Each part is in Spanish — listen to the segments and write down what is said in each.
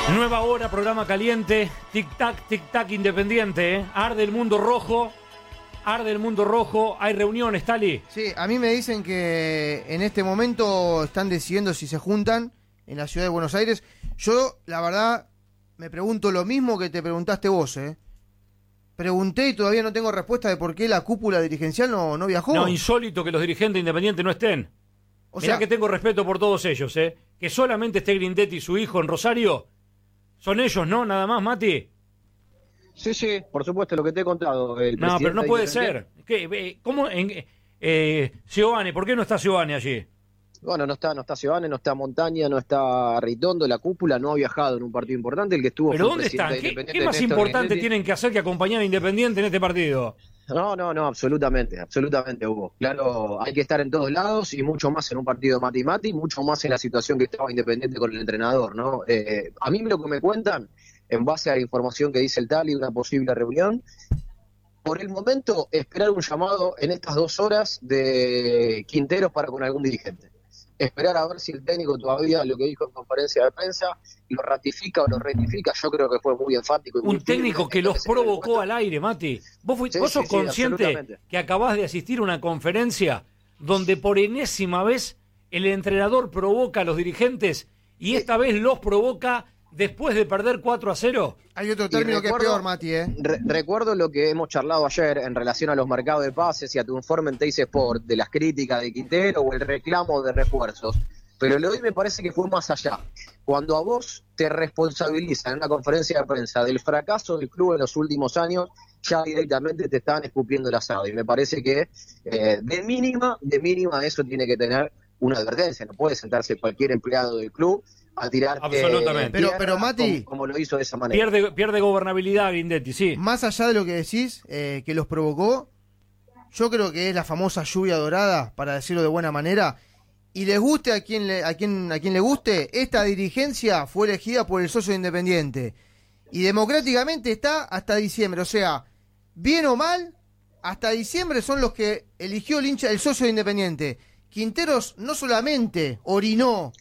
Nueva hora, programa caliente, tic-tac Independiente, ¿eh? Arde el mundo rojo, hay reuniones, Tali. Sí, a mí me dicen que en este momento están decidiendo si se juntan en la ciudad de Buenos Aires. Yo, la verdad, me pregunto lo mismo que te preguntaste vos, ¿eh? Pregunté y todavía no tengo respuesta de por qué la cúpula dirigencial no viajó. No, insólito que los dirigentes independientes no estén. Mirá que tengo respeto por todos ellos, ¿eh? Que solamente esté Grindetti y su hijo en Rosario, son ellos, ¿no? Nada más, Mati. Sí, por supuesto, lo que te he contado. No, pero no puede ser. ¿Cómo? Giovanni, ¿por qué no está Giovanni allí? Bueno, no está Giovanni, no está Montaña, no está Ritondo, la cúpula no ha viajado en un partido importante, el que estuvo... ¿Pero dónde están? ¿Qué más importante tienen que hacer que acompañar a Independiente en este partido? No, absolutamente, Hugo. Claro, hay que estar en todos lados y mucho más en un partido mati-mati, mucho más en la situación que estaba Independiente con el entrenador, ¿no? A mí lo que me cuentan, en base a la información que dice el Tali de una posible reunión, por el momento esperar un llamado en estas 2 horas de Quinteros para con algún dirigente. Esperar a ver si el técnico todavía lo que dijo en conferencia de prensa lo ratifica o lo rectifica. Yo creo que fue muy enfático. Y un técnico que los provocó al aire, Mati. ¿Vos sos consciente que acabás de asistir a una conferencia donde por enésima vez el entrenador provoca a los dirigentes y esta vez los provoca después de perder 4-0? Hay otro término que es peor, Mati, ¿eh? Recuerdo lo que hemos charlado ayer en relación a los mercados de pases y a tu informe en Teis Sport, de las críticas de Quintero o el reclamo de refuerzos. Pero lo de hoy me parece que fue más allá. Cuando a vos te responsabilizan en una conferencia de prensa del fracaso del club en los últimos años, ya directamente te estaban escupiendo el asado. Y me parece que de mínima eso tiene que tener una advertencia. No puede sentarse cualquier empleado del club a tirar absolutamente. Pero Mati, como lo hizo de esa manera. Pierde gobernabilidad Grindetti, sí. Más allá de lo que decís, que los provocó, yo creo que es la famosa lluvia dorada, para decirlo de buena manera, y les guste a quien le guste, esta dirigencia fue elegida por el socio Independiente y democráticamente está hasta diciembre, o sea, bien o mal, hasta diciembre son los que eligió el socio de Independiente. Quinteros no solamente orinó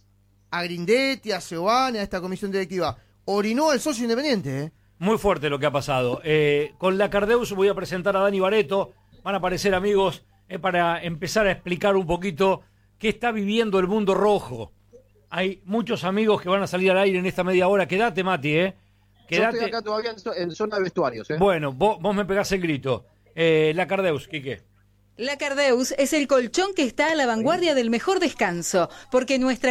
a Grindetti, a Giovanni, a esta comisión directiva, orinó al socio Independiente, ¿eh? Muy fuerte lo que ha pasado. Con la Cardeus voy a presentar a Dani Barreto. Van a aparecer amigos para empezar a explicar un poquito qué está viviendo el mundo rojo. Hay muchos amigos que van a salir al aire en esta media hora. Quédate, Mati, Quédate. Yo estoy acá todavía en zona de vestuarios, Bueno, vos me pegás el grito. La Cardeus, Quique. La Cardeus es el colchón que está a la vanguardia del mejor descanso, porque nuestra